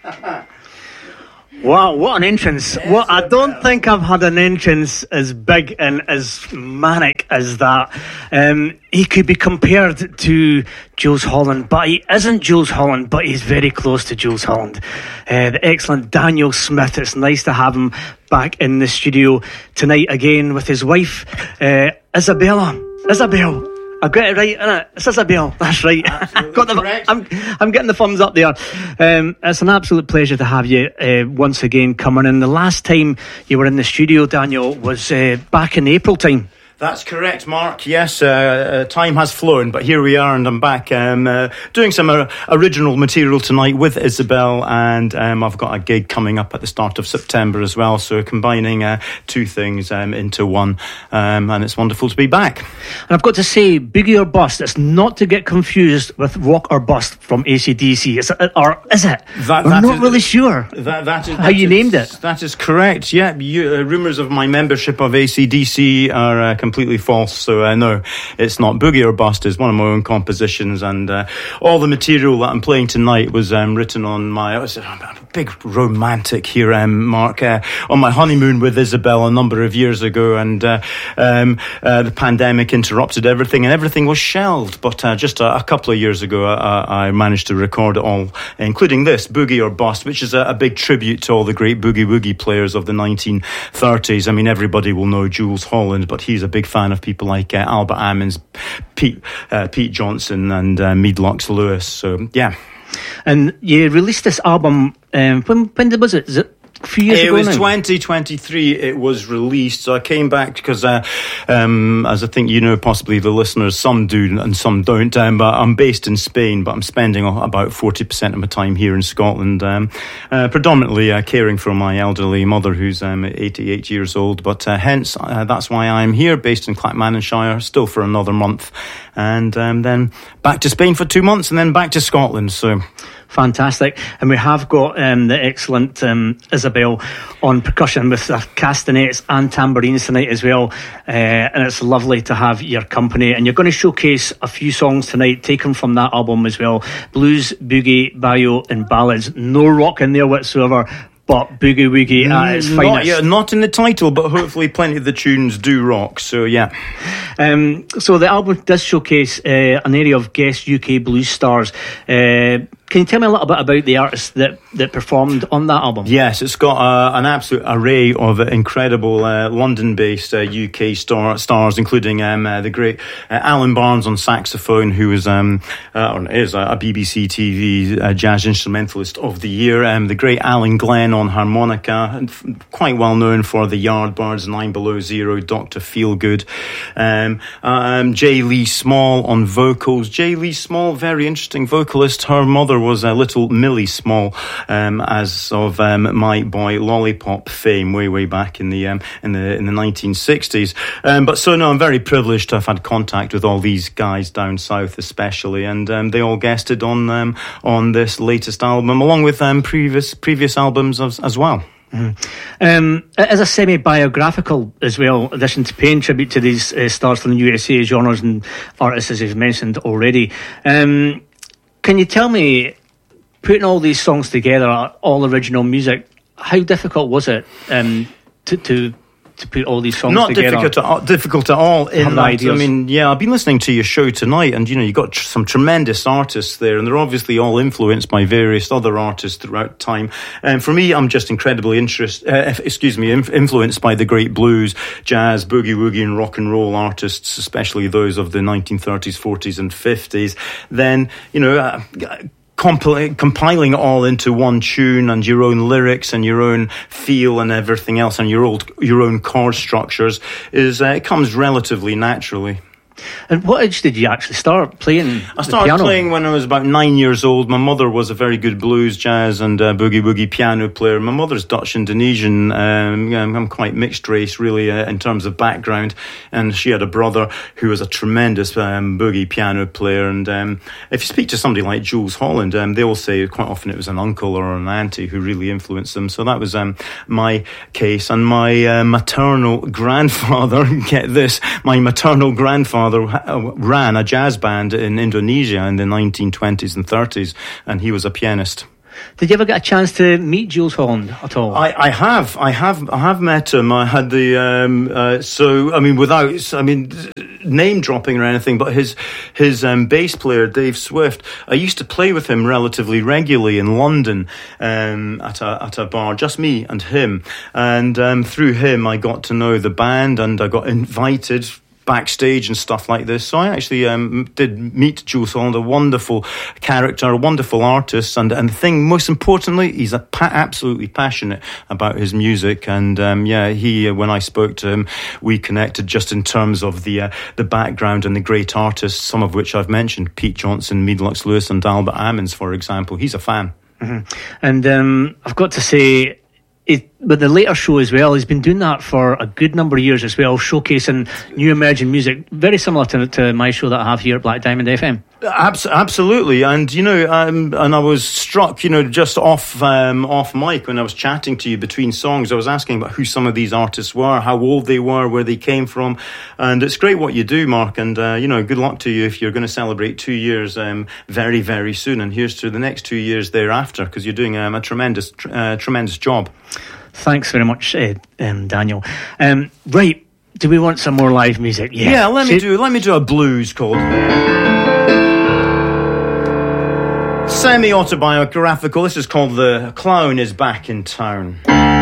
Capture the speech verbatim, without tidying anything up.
Wow, what an entrance. Yes, well, I don't think I've had an entrance as big and as manic as that. Um, he could be compared to Jools Holland, but he isn't Jools Holland, but he's very close to Jools Holland. Uh, the excellent Daniel Smith. It's nice to have him back in the studio tonight again with his wife, uh, Isabella. Isabel. I got it right, innit? It's Isabel. That's right. Got the, I'm, I'm getting the thumbs up there. Um, it's an absolute pleasure to have you uh, once again coming in. The last time you were in the studio, Daniel, was uh, back in April time. That's correct, Mark. Yes, uh, uh, time has flown, but here we are, and I'm back um, uh, doing some uh, original material tonight with Isabel, and um, I've got a gig coming up at the start of September as well, so combining uh, two things um, into one, um, and it's wonderful to be back. And I've got to say, Boogie or Bust, it's not to get confused with Rock or Bust from A C D C, is it, or is it? That, We're that not is, really sure that, that is, how that you is, named it. That is correct, yeah. You, uh, rumours of my membership of A C D C are uh, completely false, so uh, no, it's not. Boogie or Bust is one of my own compositions, and uh, all the material that I'm playing tonight was um, written on my, I was a big romantic here, um, Mark, uh, on my honeymoon with Isabel a number of years ago, and uh, um, uh, the pandemic interrupted everything, and everything was shelved, but uh, just a, a couple of years ago I, I managed to record it all, including this, Boogie or Bust, which is a, a big tribute to all the great boogie-woogie players of the nineteen thirties. I mean, everybody will know Jools Holland, but he's a big fan of people like uh, Albert Ammons, Pete uh, Pete Johnson, and uh, Meadlocks Lewis. So yeah. And you released this album. Um, when when was it? Is it a few years it ago was now? twenty twenty-three. It was released. So I came back because, uh, um, as I think you know, possibly the listeners, some do and some don't. Um, but I'm based in Spain, but I'm spending about forty percent of my time here in Scotland, um, uh, predominantly uh, caring for my elderly mother, who's um, eighty-eight years old. But uh, hence, uh, that's why I'm here, based in Clackmannanshire, still for another month, and um, then back to Spain for two months, and then back to Scotland. So. Fantastic. And we have got um, the excellent um, Isabel on percussion with uh, castanets and tambourines tonight as well. Uh, and it's lovely to have your company. And you're going to showcase a few songs tonight taken from that album as well. Blues, boogie, bayou and ballads. No rock in there whatsoever, but boogie woogie at its not, finest. Yeah, not in the title, but hopefully plenty of the tunes do rock. So yeah. Um, so the album does showcase uh, an area of guest U K blues stars. Uh, Can you tell me a little bit about the artists that, that performed on that album? Yes, it's got uh, an absolute array of incredible uh, London-based uh, U K star- stars, including um, uh, the great uh, Alan Barnes on saxophone, who was um, uh, or is a B B C T V uh, jazz instrumentalist of the year. Um, the great Alan Glenn on harmonica, and f- quite well known for the Yardbirds, Nine Below Zero, Doctor Feelgood. Um, um, Jay Lee Small on vocals. Jay Lee Small, very interesting vocalist. Her mother was a uh, little Millie Small, um, as of um, My Boy Lollipop fame, way way back in the um, in the in the nineteen sixties. Um, but so no, I'm very privileged to have had contact with all these guys down south, especially, and um, they all guested on um, on this latest album, along with um, previous previous albums as, as well. Mm-hmm. Um, as a semi-biographical as well addition to paying tribute to these uh, stars from the U S A, genres and artists as you've mentioned already, um, can you tell me, putting all these songs together, all original music, how difficult was it um, to, to to put all these songs Not together? Not difficult, at, difficult at all. In that, ideas. I mean, yeah, I've been listening to your show tonight, and you know, you got tr- some tremendous artists there, and they're obviously all influenced by various other artists throughout time. And for me, I'm just incredibly interest, uh, excuse me, inf- influenced by the great blues, jazz, boogie woogie, and rock and roll artists, especially those of the nineteen thirties, forties, and fifties. Then, you know. Uh, Compil- compiling it all into one tune, and your own lyrics and your own feel and everything else, and your old your own chord structures is uh, it comes relatively naturally. And what age did you actually start playing? I started piano? playing when I was about nine years old. My mother was a very good blues, jazz, and uh, boogie woogie piano player. My mother's Dutch Indonesian. Um, I'm quite mixed race, really, uh, in terms of background. And she had a brother who was a tremendous um, boogie piano player. And um, if you speak to somebody like Jools Holland, um, they all say quite often it was an uncle or an auntie who really influenced them. So that was um, my case. And my uh, maternal grandfather, get this, my maternal grandfather ran a jazz band in Indonesia in the nineteen twenties and thirties, and he was a pianist. Did you ever get a chance to meet Jools Holland at all? I, I have, I have, I have met him. I had the um, uh, so I mean, without I mean name dropping or anything, but his his um, bass player Dave Swift. I used to play with him relatively regularly in London um, at a at a bar, just me and him. And um, through him, I got to know the band, and I got invited backstage and stuff like this. So I actually um, did meet Jools Holland, a wonderful character, a wonderful artist, and and the thing, most importantly, he's a pa- absolutely passionate about his music. And um, yeah, he uh, when I spoke to him, we connected just in terms of the uh, the background and the great artists, some of which I've mentioned: Pete Johnson, Meadlux Lewis, and Albert Ammons, for example. He's a fan. Mm-hmm. And um, I've got to say, It, with the later show as well, he's been doing that for a good number of years as well, showcasing new emerging music, very similar to, to my show that I have here at Black Diamond F M. Abs- absolutely, and you know, um, and I was struck, you know, just off um, off mic when I was chatting to you between songs. I was asking about who some of these artists were, how old they were, where they came from, and it's great what you do, Mark. And uh, you know, good luck to you if you're going to celebrate two years um, very, very soon. And here's to the next two years thereafter, because you're doing um, a tremendous, uh, tremendous job. Thanks very much, uh, um, Daniel. Um, right, do we want some more live music? Yeah, yeah. Let me See- do. Let me do a blues called. Semi-autobiographical. This is called The Clown Is Back in Town.